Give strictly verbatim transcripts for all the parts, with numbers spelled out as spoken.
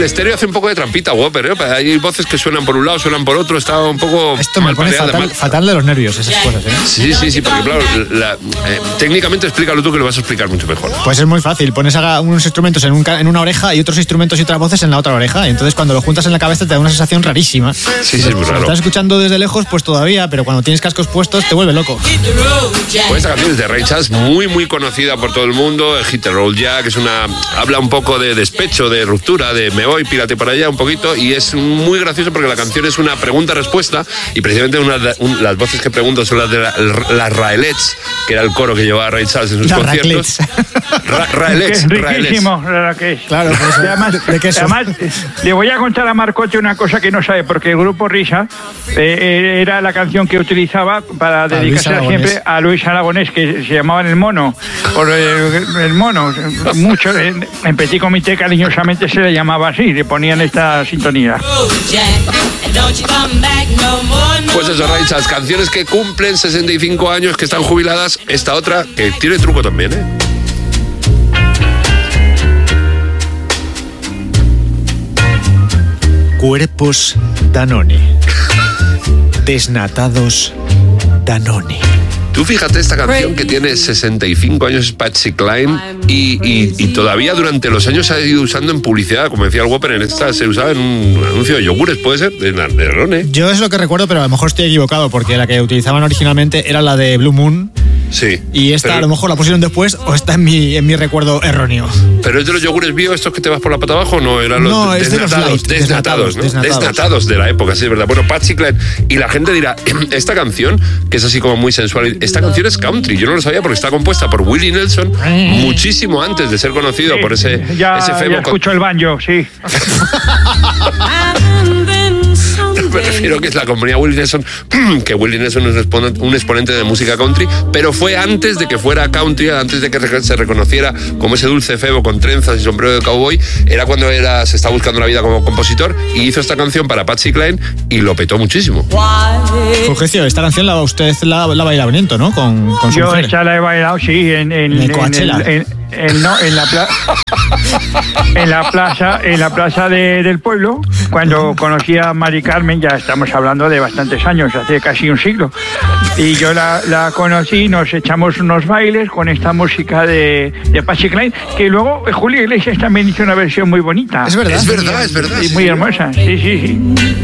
el estéreo hace un poco de trampita, Whopper, ¿eh? Hay voces que suenan por un lado, suenan por otro, está un poco... Esto me pone fatal, fatal de los nervios, esas cosas, ¿eh? Sí, sí, sí, porque claro, la, eh, técnicamente explícalo tú que lo vas a explicar mucho mejor. Pues es muy fácil, pones unos instrumentos en, un, en una oreja y otros instrumentos y otras voces en la otra oreja, y entonces cuando lo juntas en la cabeza te da una sensación rarísima. Sí, sí, es muy raro. Si estás escuchando desde lejos, pues todavía, pero cuando tienes cascos puestos te vuelve loco. Pues esta canción es de Ray Charles, muy, muy conocida por todo el mundo, Hit the Road Jack, es una... habla un poco de despecho, de ruptura, de me voy, pírate para allá un poquito, y es muy gracioso porque la canción es una pregunta-respuesta, y precisamente una, un, las voces que pregunto son las de la, las Raelets, que era el coro que llevaba Ray Charles en sus las conciertos. Ra Raelets, riquísimo, la que es. Claro, pues, además, de queso. Además, le voy a contar a Marcote una cosa que no sabe, porque el grupo Risa eh, era la canción que utilizaba para dedicarse siempre a Luis Aragonés, que se llamaban El Mono, por el, el mono. Mucho, en, en Petit Comité cariñosamente se le llamaba así, le ponían esta sintonía. Pues eso, Ray Charles, canciones que cumplen sesenta y cinco años, que están jubiladas. Esta otra, que tiene truco también, ¿eh? Cuerpos Danone. Desnatados Danone. Tú fíjate esta canción que tiene sesenta y cinco años, es Patsy Cline, y, y, y todavía durante los años se ha ido usando en publicidad, como decía el Whopper, en esta se usaba en un anuncio de yogures, ¿puede ser? De Danone. Yo es lo que recuerdo, pero a lo mejor estoy equivocado, porque la que utilizaban originalmente era la de Blue Moon. Sí. Y esta pero, a lo mejor la pusieron después o está en mi, en mi recuerdo erróneo. ¿Pero es de los yogures bio estos que te vas por la pata abajo? No, eran los no, desnatados, de los light, desnatados, desnatados, ¿no? desnatados. Desnatados de la época, sí, es verdad. Bueno, Patsy Cline, y la gente dirá, esta canción, que es así como muy sensual, esta canción es country, yo no lo sabía porque está compuesta por Willie Nelson muchísimo antes de ser conocido sí, por ese, ya, ese febo. Ya escucho el banjo, sí. Me refiero que es la compañía Willie Nelson, que Willie Nelson es un exponente de música country, pero fue antes de que fuera country, antes de que se reconociera como ese dulce febo con trenzas y sombrero de cowboy, era cuando era, se estaba buscando la vida como compositor, y hizo esta canción para Patsy Cline y lo petó muchísimo. Fulgencio, esta canción la usted la, la bailaba bonito, ¿no? Con, con su Yo mujer. esta la he bailado, sí, en, en, en, en, en, en, en, no, en la plaza, en la plaza, en la plaza de, del pueblo, cuando conocí a Mari Carmen, ya estamos hablando de bastantes años, hace casi un siglo, y yo la, la conocí, nos echamos unos bailes con esta música de, de Patsy Cline, que luego Julio Iglesias también hizo una versión muy bonita. Es verdad, es verdad, es verdad. Y sí, muy sí. hermosa, sí, sí, sí.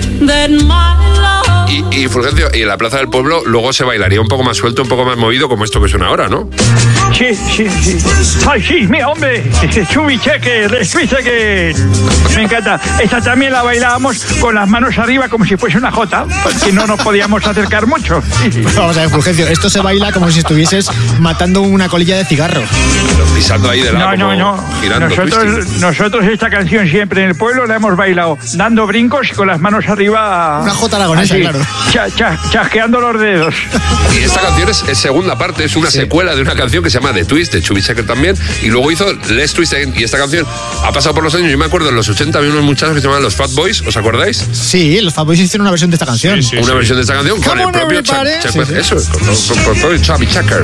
Y, y Fulgencio, y en la plaza del pueblo luego se bailaría un poco más suelto, un poco más movido, como esto que suena ahora, ¿no? Sí, sí, sí. Ay, sí, mira, hombre, Chubby Checker, Checker. Me encanta. Esta también la bailábamos con las manos arriba como si fuese una jota, porque no nos podíamos acercar mucho. Sí, sí. Vamos a ver, Fulgencio, esto se baila como si estuvieses matando una colilla de cigarro. Pisando ahí de lado, No, no, no. girando, Nosotros, nosotros esta canción siempre en el pueblo la hemos bailado dando brincos y con las manos arriba. Una jota aragonesa, así, claro. Cha, cha, chasqueando los dedos. Y esta canción es, es segunda parte, es una sí. secuela de una canción que se llama The Twist, de Chubby Checker también, y luego hizo Let's Twist Again, y esta canción ha pasado por los años. Yo me acuerdo en los ochenta había unos muchachos que se llamaban los Fat Boys, ¿os acordáis? Sí, los Fat Boys hicieron una versión de esta canción. Sí, sí, una sí. versión de esta canción con Come el propio Chuck, Chuck, sí, sí. eso, con, con, con, con Chubby Checker.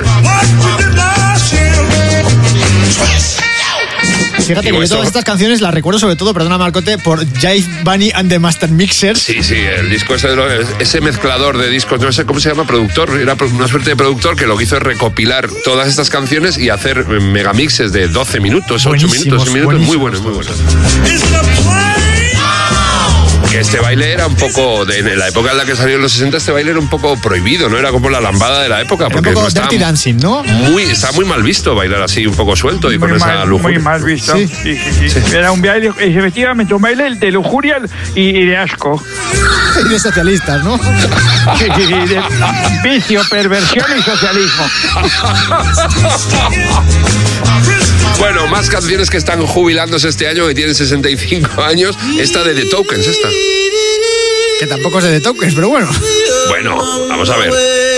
Fíjate que yo todas estas canciones las recuerdo sobre todo, perdona Marcote, por Jive Bunny and the Master Mixers. Sí, sí, el disco ese, de lo, ese mezclador de discos, no sé cómo se llama, productor, era una suerte de productor que lo que hizo es recopilar todas estas canciones y hacer megamixes de doce minutos, ocho minutos, minutos, muy buenos, muy buenos. Que este baile era un poco, de, en la época en la que salió en los sesenta, este baile era un poco prohibido, ¿no? Era como la lambada de la época. Porque era un poco no dirty dancing, ¿no? Muy, está muy mal visto bailar así, un poco suelto y muy con mal, esa lujuria. Muy mal visto, sí. Sí, sí, sí. Sí. Era un baile, efectivamente, un baile de lujuria y, y de asco. Y de socialistas, ¿no? Sí, sí, sí, de vicio, perversión y socialismo. Bueno, más canciones que están jubilándose este año, que tienen sesenta y cinco años. Esta de The Tokens, esta. Que tampoco es de The Tokens, pero bueno. Bueno, vamos a ver.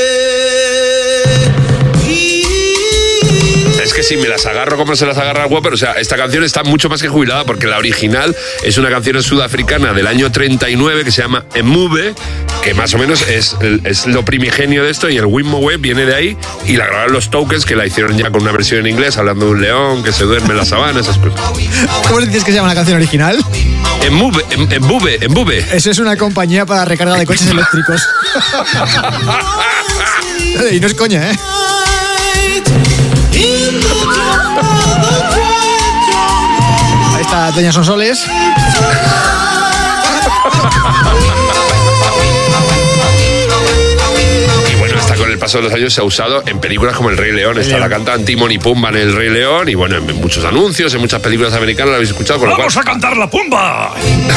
Es que si me las agarro como se las agarra el Whopper, o sea, esta canción está mucho más que jubilada, porque la original es una canción sudafricana del año treinta y nueve que se llama Emube, que más o menos es, es lo primigenio de esto, y el Wimmowe viene de ahí, y la grabaron los Tokens, que la hicieron ya con una versión en inglés, hablando de un león que se duerme en la sabana, esas cosas. ¿Cómo dices que se llama la canción original? En Mube, en, en Bube, en Bube. Eso es una compañía para recarga de coches eléctricos. Y no es coña, ¿eh? Ahí está Doña Sonsoles. Con el paso de los años se ha usado en películas como El Rey León. Esta la cantan Timón y Pumba en El Rey León y bueno, en muchos anuncios, en muchas películas americanas la habéis escuchado. Con ¡Vamos lo cual... a cantar la Pumba!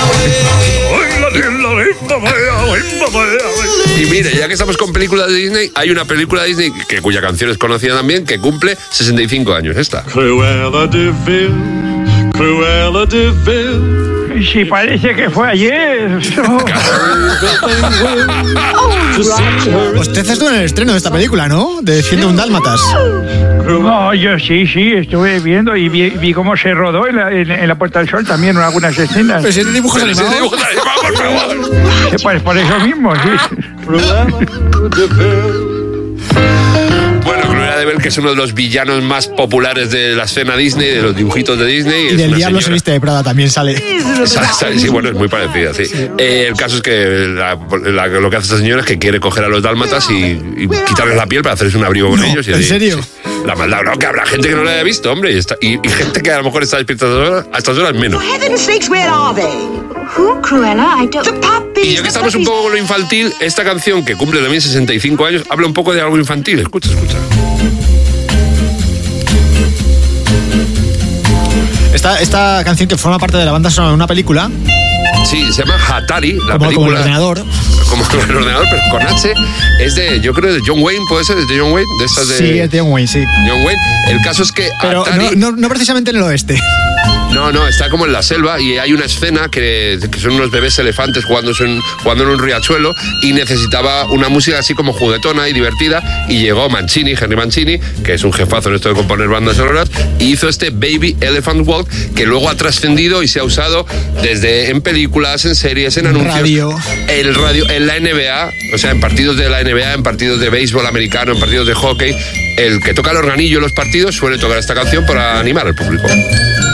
Y mire, ya que estamos con películas de Disney, hay una película de Disney que, cuya canción es conocida también, que cumple sesenta y cinco años. Esta. Cruella de Vil, Cruella de Vil. Sí, parece que fue ayer. Usted estuvo en el estreno de esta película, ¿no? De ciento uno Dálmatas. No, yo sí, sí, estuve viendo y vi, vi cómo se rodó en la, en, en la Puerta del Sol también en algunas escenas. Pero si es de dibujos Pero si animados. dibujos animados, por favor. Sí, pues por eso mismo, sí. Bueno, Cruella de Vil, que es uno de los villanos más populares de la escena Disney, de los dibujitos de Disney. Y es del una Diablo se señora. viste de Prada también sale. Sa- sa- Sí, bueno, es muy parecida, sí. Eh, el caso es que la- la- lo que hace esta señora es que quiere coger a los dálmatas y, y quitarles la piel para hacerles un abrigo con No, ellos. Y ¿en ahí- serio? sí. La maldad, no, que habrá gente que no la haya visto, hombre, y, está- y- y gente que a lo mejor está despierta a estas horas, a estas horas menos. For heaven's sakes, where are they? Who, Cruella? I don't... The puppies! Y ya que estamos un poco con lo infantil, esta canción, que cumple también sesenta y cinco años, habla un poco de algo infantil. Escucha, escucha. Esta, esta canción que forma parte de la banda sonora de una película, Sí, se llama Hatari, la como, como el película. ordenador. Como el ordenador, pero con H. Es de, yo creo, de John Wayne, ¿puede ser? ¿Es de John Wayne? De estas de Sí, es de John Wayne, sí. John Wayne. El caso es que Pero Atari... no, no, no precisamente en el oeste. No, no, está como en la selva y hay una escena que, que son unos bebés elefantes jugando en, jugando en un riachuelo y necesitaba una música así como juguetona y divertida y llegó Mancini, Henry Mancini, que es un jefazo en esto de componer bandas sonoras, y hizo este Baby Elephant Walk que luego ha trascendido y se ha usado desde en películas, en series, en anuncios. Radio. El radio, en la N B A, o sea, en partidos de la N B A, en partidos de béisbol americano, en partidos de hockey, el que toca el organillo en los partidos suele tocar esta canción para animar al público.